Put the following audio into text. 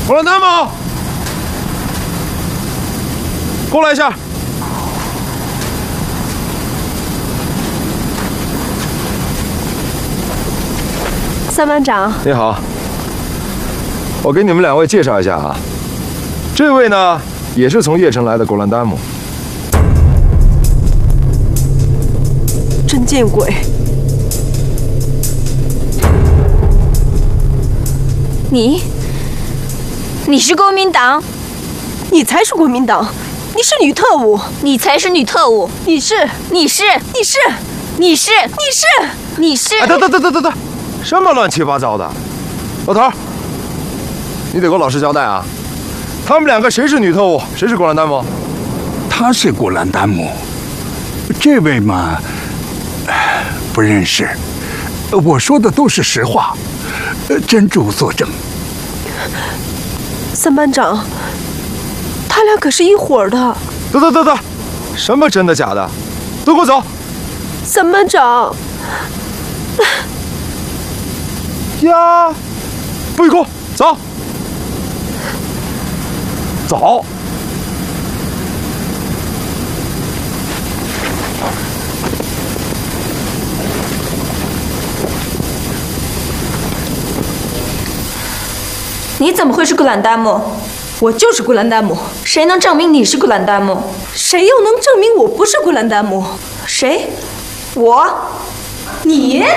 古兰丹姆，过来一下。 三班长， 你好，我给你们两位介绍一下啊，这位呢也是从邺城来的古兰丹姆。 真见鬼！ 你是国民党？ 你才是国民党！你是女特务！ 你才是女特务！ 你是！ 哎，等，什么乱七八糟的！老头，你得给我老实交代啊！他们两个谁是女特务，谁是古兰丹姆？ 他是古兰丹姆，这位嘛，不认识。我说的都是实话，真主作证。 三班长，他俩可是一伙儿的。 等，什么真的假的？都给我走！ 三班长， 呀，不许哭！走，走！ 你怎么会是古兰丹姆？ 我就是古兰丹姆。 谁能证明你是古兰丹姆？ 谁又能证明我不是古兰丹姆？ 谁？我？ 你？